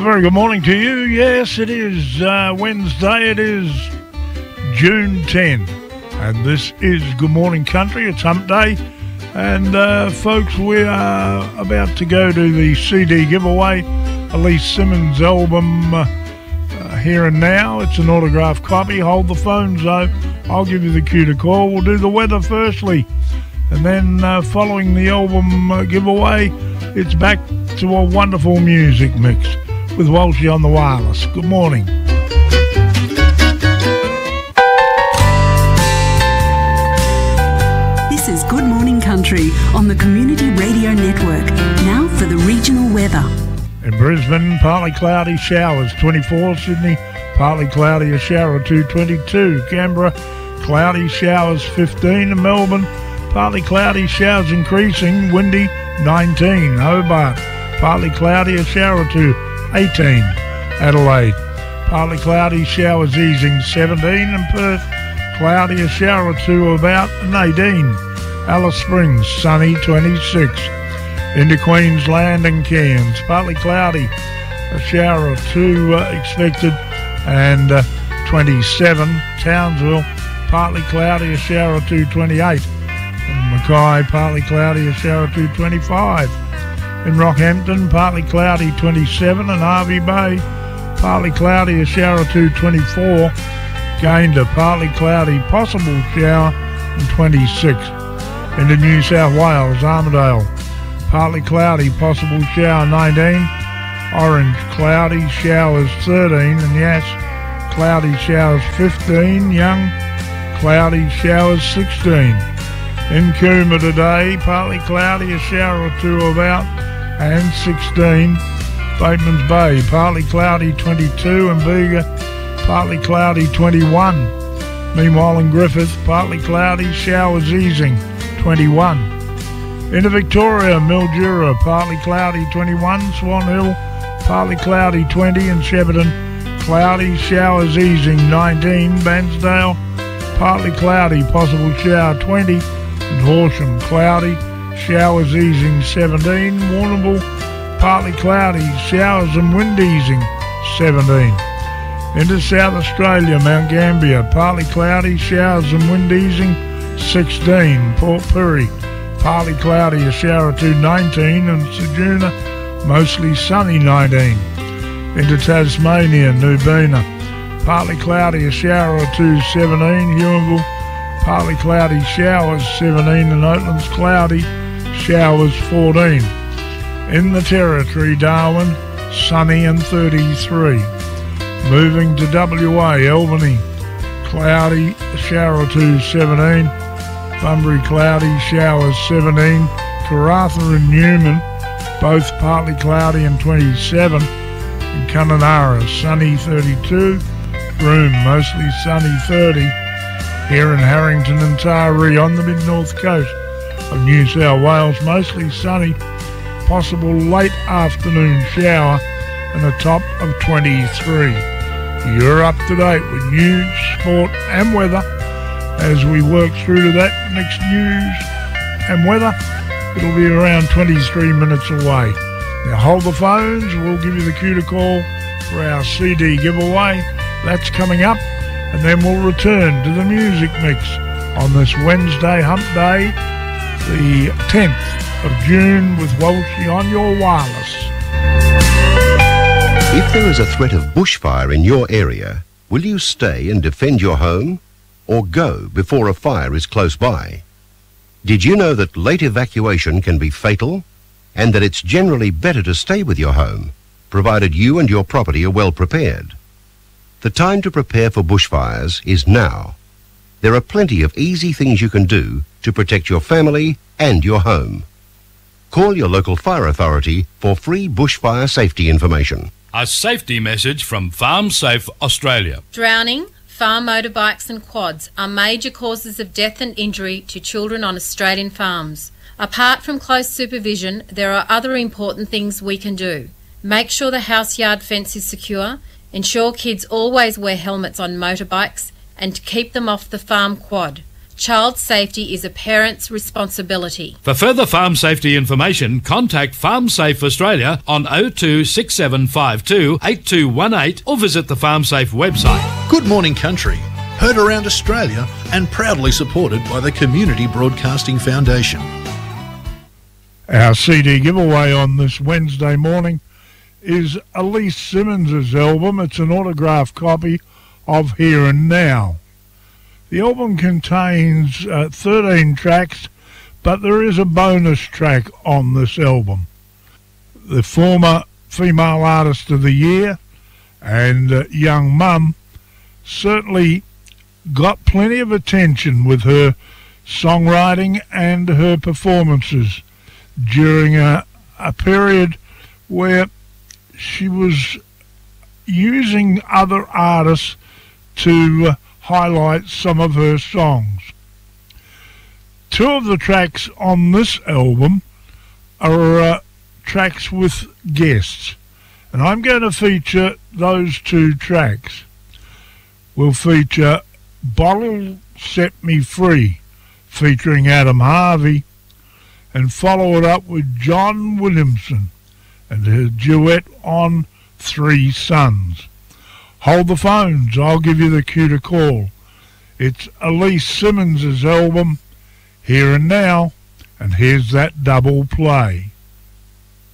very good morning to you. Yes, it is Wednesday. It is June 10. And this is Good Morning Country. It's Hump Day. And, folks, we are about to go to the CD giveaway. Elise Simmons' album, Here and Now. It's an autographed copy. Hold the phone, though. I'll give you the cue to call. We'll do the weather firstly. And then following the album giveaway, it's back to a wonderful music mix with Walshy on the wireless. Good morning. This is Good Morning Country on the Community Radio Network. Now for the regional weather. In Brisbane, partly cloudy, showers 24. Sydney, partly cloudy, a shower or two, 22. Canberra, cloudy, showers 15. In Melbourne, partly cloudy, showers increasing, windy 19. Hobart, partly cloudy, a shower or two, 18. Adelaide, partly cloudy, showers easing 17. And Perth, cloudy, a shower or two, about 18. Alice Springs, sunny 26. Into Queensland and Cairns, partly cloudy, a shower or two expected, and 27. Townsville, partly cloudy, a shower or two, 28. In Mackay, partly cloudy, a shower or two, 25. In Rockhampton, partly cloudy, 27. And Hervey Bay, partly cloudy, a shower or two, 24. Gayndah, partly cloudy, possible shower, and 26. Into New South Wales, Armidale, partly cloudy, possible shower, 19. Orange, cloudy, showers 13. And Yass, cloudy, showers 15. Young, cloudy, showers 16. In Cooma today, partly cloudy, a shower or two about, and 16. Bateman's Bay, partly cloudy, 22. And Bega, partly cloudy, 21. Meanwhile in Griffith, partly cloudy, showers easing, 21. Into Victoria, Mildura, partly cloudy, 21. Swan Hill, partly cloudy, 20. And Shepparton, cloudy, showers easing, 19. Bansdale, partly cloudy, possible shower, 20. And Horsham, cloudy, showers easing, 17. Warrnambool, partly cloudy, showers and wind easing, 17. Into South Australia, Mount Gambier, partly cloudy, showers and wind easing, 16. Port Pirie, partly cloudy, a shower or two, 19. And Ceduna, mostly sunny, 19. Into Tasmania, Nubina, partly cloudy, a shower or two, 17. Huonville, partly cloudy, showers 17. And Oatlands, cloudy, showers 14. In the Territory, Darwin, sunny and 33. Moving to WA, Albany, cloudy, a shower or two, 17. Bunbury, cloudy, showers 17. Karratha and Newman, both partly cloudy and 27. In Kununurra, sunny 32. Broome, mostly sunny 30. Here in Harrington and Taree on the mid-north coast of New South Wales, mostly sunny, possible late afternoon shower and a top of 23. You're up to date with news, sport and weather. As we work through to that next news and weather, it'll be around 23 minutes away. Now hold the phones, we'll give you the cue to call for our CD giveaway. That's coming up. And then we'll return to the music mix on this Wednesday Hump Day, the 10th of June with Walshy on your wireless. If there is a threat of bushfire in your area, will you stay and defend your home or go before a fire is close by? Did you know that late evacuation can be fatal and that it's generally better to stay with your home, provided you and your property are well prepared? The time to prepare for bushfires is now. There are plenty of easy things you can do to protect your family and your home. Call your local fire authority for free bushfire safety information. A safety message from Farm Safe Australia. Drowning, farm motorbikes and quads are major causes of death and injury to children on Australian farms. Apart from close supervision, there are other important things we can do. Make sure the house yard fence is secure. Ensure kids always wear helmets on motorbikes and keep them off the farm quad. Child safety is a parent's responsibility. For further farm safety information, contact FarmSafe Australia on 026752 8218 or visit the FarmSafe website. Good Morning Country, heard around Australia and proudly supported by the Community Broadcasting Foundation. Our CD giveaway on this Wednesday morning is Elise Simmons' album. It's an autographed copy of Here and Now. The album contains 13 tracks, but there is a bonus track on this album. The former Female Artist of the Year and Young Mum certainly got plenty of attention with her songwriting and her performances during a period where she was using other artists to highlight some of her songs. Two of the tracks on this album are tracks with guests, and I'm going to feature those two tracks. We'll feature Bottle Set Me Free featuring Adam Harvey, and follow it up with John Williamson and her duet on Three Sons. Hold the phones, I'll give you the cue to call. It's Elise Simmons' album, Here and Now, and here's that double play.